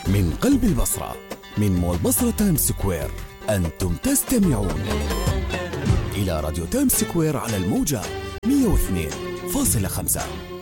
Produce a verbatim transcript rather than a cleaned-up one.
من قلب البصرة، من مول بصرة تايم سكوير، أنتم تستمعون إلى راديو تايم سكوير على الموجة مية واثنين فاصلة خمسة.